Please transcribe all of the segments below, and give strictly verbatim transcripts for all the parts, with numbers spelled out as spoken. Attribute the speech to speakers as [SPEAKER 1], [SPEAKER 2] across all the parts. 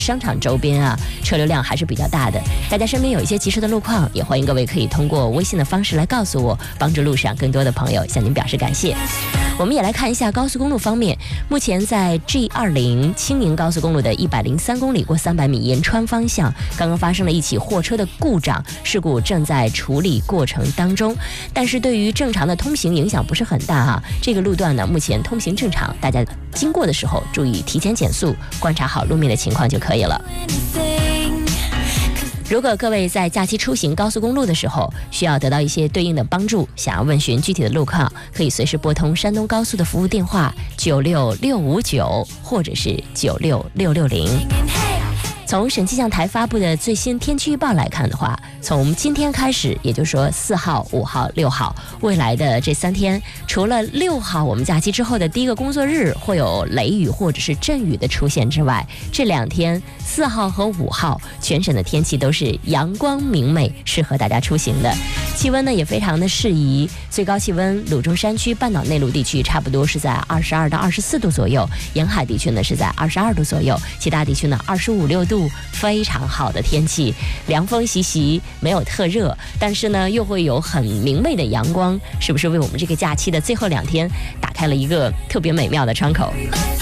[SPEAKER 1] 商场周边啊，车流量还是比较大的。大家身边有一些及时的路况，也欢迎各位可以通过微信的方式来告诉我，帮助路上更多的朋友向您表示感谢。我们也来看一下高速公路方面，目前在 G 二十 青宁高速公路的一百零三公里过三百米银川方向，刚刚发生了一起货车的故障事故，正在处理过程当中，但是对于正常的通行影响不是很大哈、啊。这个路段呢，目前通行正常，大家经过的时候注意提前减速，观察好路面的情况就可以了。如果各位在假期出行高速公路的时候需要得到一些对应的帮助，想要问询具体的路况，可以随时拨通山东高速的服务电话九六六五九或者是九六六六零。从省气象台发布的最新天气预报来看的话，从今天开始，也就是说四号、五号、六号，未来的这三天，除了六号我们假期之后的第一个工作日会有雷雨或者是阵雨的出现之外，这两天四号和五号全省的天气都是阳光明媚，适合大家出行的。气温呢也非常的适宜，最高气温鲁中山区半岛内陆地区差不多是在二十二到二十四度左右，沿海地区呢是在二十二度左右，其他地区呢二十五六度，非常好的天气，凉风习习，没有特热，但是呢又会有很明媚的阳光，是不是为我们这个假期的最后两天打开了一个特别美妙的窗口？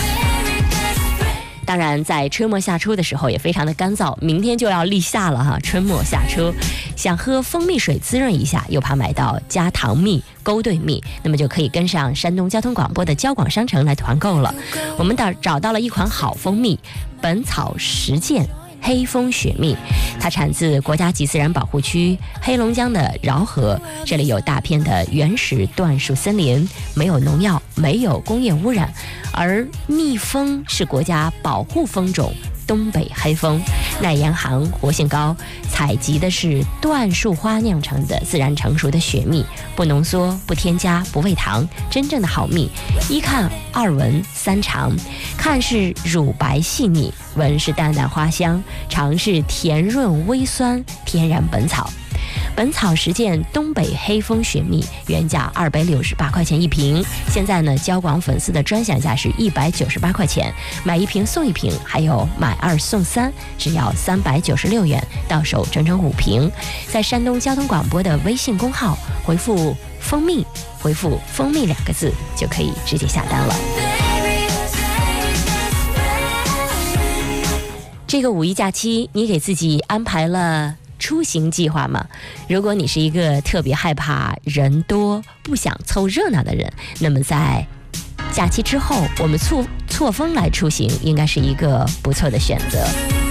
[SPEAKER 1] 当然在春末夏初的时候也非常的干燥，明天就要立夏了哈，春末夏初想喝蜂蜜水滋润一下，又怕买到加糖蜜、勾兑蜜，那么就可以跟上山东交通广播的交广商城来团购了。我们找找到了一款好蜂蜜，本草实践黑蜂雪蜜，它产自国家级自然保护区黑龙江的饶河，这里有大片的原始椴树森林，没有农药，没有工业污染，而蜜蜂是国家保护蜂种东北黑蜂，耐严寒，活性高，采集的是椴树花酿成的自然成熟的雪蜜，不浓缩，不添加，不喂糖，真正的好蜜。一看二闻三尝，看是乳白细腻，闻是淡淡花香，尝是甜润微酸，天然本草。本草实践东北黑蜂雪蜜原价二百六十八块钱一瓶，现在呢交广粉丝的专享价是一百九十八块钱，买一瓶送一瓶，还有买二送三，只要三百九十六元，到手整整五瓶。在山东交通广播的微信公号回复蜂蜜，回复蜂蜜两个字就可以直接下单了。这个五一假期你给自己安排了出行计划吗？如果你是一个特别害怕人多不想凑热闹的人，那么在假期之后我们错错峰来出行应该是一个不错的选择。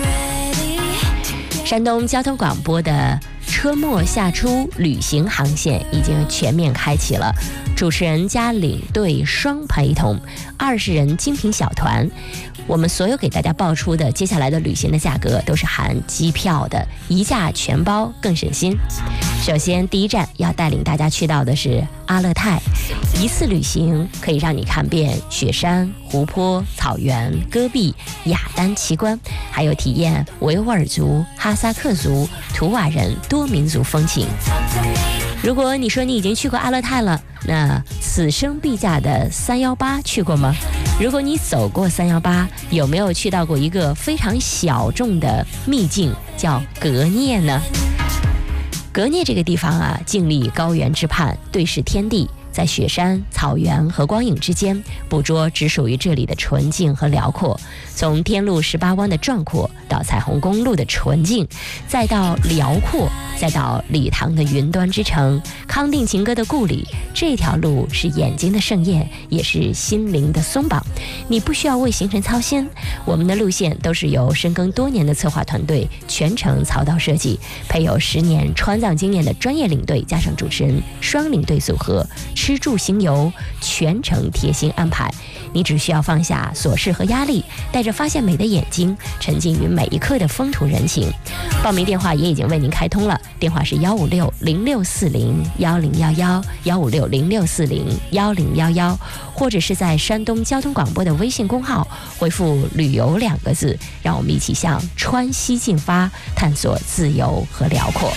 [SPEAKER 1] 山东交通广播的车末夏初旅行航线已经全面开启了，主持人加领队双陪同，二十人精品小团。我们所有给大家报出的接下来的旅行的价格都是含机票的，一价全包，更省心。首先第一站要带领大家去到的是阿勒泰，一次旅行可以让你看遍雪山、湖泊、草原、戈壁、雅丹奇观，还有体验维吾尔族、哈萨克族、图瓦人多民族风情。如果你说你已经去过阿勒泰了，那此生必驾的三幺八去过吗？如果你走过三幺八，有没有去到过一个非常小众的秘境，叫格聂呢？格聂这个地方啊，静立高原之畔，对视天地，在雪山、草原和光影之间，捕捉只属于这里的纯净和辽阔。从天路十八弯的壮阔，到彩虹公路的纯净，再到辽阔，再到礼堂的云端之城，康定情歌的故里，这条路是眼睛的盛宴，也是心灵的松绑。你不需要为行程操心，我们的路线都是由深耕多年的策划团队全程操刀设计，配有十年川藏经验的专业领队，加上主持人双领队组合，吃住行游全程贴心安排。你只需要放下琐事和压力，带着发现美的眼睛，沉浸于每一刻的风土人情。报名电话也已经为您开通了，电话是幺五六零六四零幺零幺幺幺五六零六四零幺零幺幺，或者是在山东交通广播的微信公号回复旅游两个字，让我们一起向川西进发，探索自由和辽阔。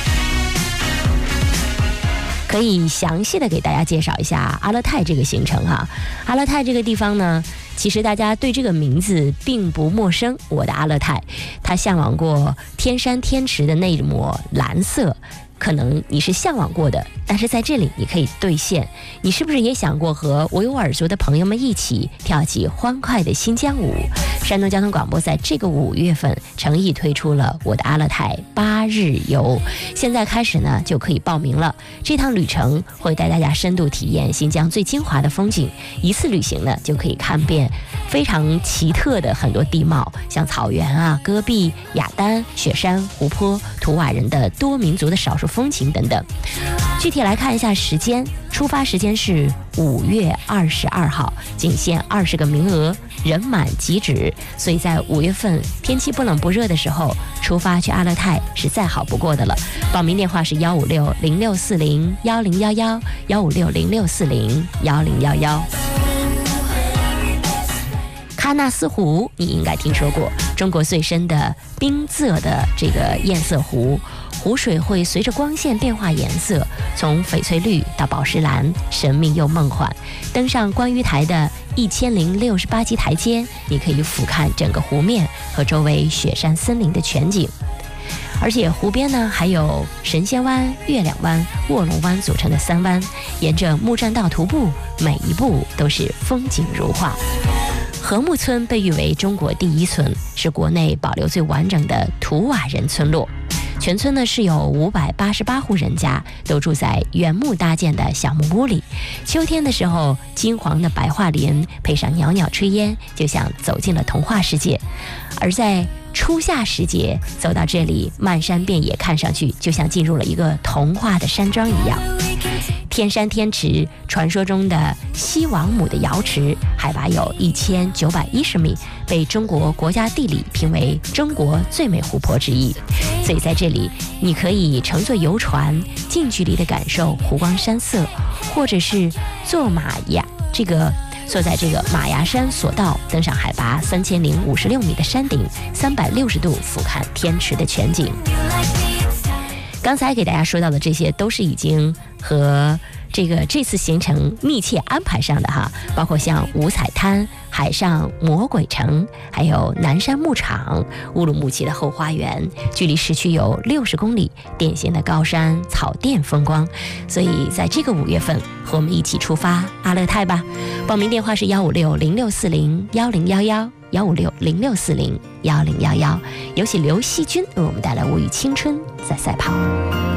[SPEAKER 1] 可以详细的给大家介绍一下阿勒泰这个行程哈。阿勒泰这个地方呢， 其实大家对这个名字并不陌生，我的阿勒泰，他向往过天山天池的那一抹蓝色，可能你是向往过的，但是在这里你可以兑现。你是不是也想过和维吾尔族的朋友们一起跳起欢快的新疆舞？山东交通广播在这个五月份诚意推出了我的阿勒泰八日游，现在开始呢就可以报名了。这趟旅程会带大家深度体验新疆最精华的风景，一次旅行呢就可以看遍非常奇特的很多地貌，像草原啊、戈壁、雅丹、雪山、湖泊、图瓦人的多民族的少数风情等等。具体来看一下时间，出发时间是五月二十二号，仅限二十个名额，人满即止。所以在五月份天气不冷不热的时候出发去阿勒泰是再好不过的了。报名电话是幺五六零六四零幺零幺幺幺五六零六四零幺零幺幺。喀纳斯湖你应该听说过，中国最深的冰色的这个堰塞湖，湖水会随着光线变化颜色，从翡翠绿到宝石蓝，神秘又梦幻。登上观鱼台的一千零六十八级台阶，你可以俯瞰整个湖面和周围雪山森林的全景。而且湖边呢还有神仙湾、月亮湾、卧龙湾组成的三湾，沿着木栈道徒步，每一步都是风景如画。禾木村被誉为中国第一村，是国内保留最完整的图瓦人村落。全村呢是有五百八十八户人家，都住在原木搭建的小木屋里。秋天的时候，金黄的白桦林配上袅袅炊烟，就像走进了童话世界。而在初夏时节，走到这里，漫山遍野，看上去就像进入了一个童话的山庄一样。天山天池，传说中的西王母的瑶池，海拔有一千九百一十米，被中国国家地理评为中国最美湖泊之一。所以在这里，你可以乘坐游船，近距离的感受湖光山色，或者是坐马呀，这个坐在这个马牙山索道，登上海拔三千零五十六米的山顶，三百六十度俯瞰天池的全景。刚才给大家说到的这些都是已经和这个这次行程密切安排上的哈，包括像五彩滩、海上魔鬼城，还有南山牧场、乌鲁木齐的后花园，距离市区有六十公里，典型的高山草甸风光。所以在这个五月份，和我们一起出发阿勒泰吧。报名电话是幺五六零六四零幺零幺幺幺五六零六四零幺零幺幺。有请刘惜君为我们带来《我与青春在赛跑》。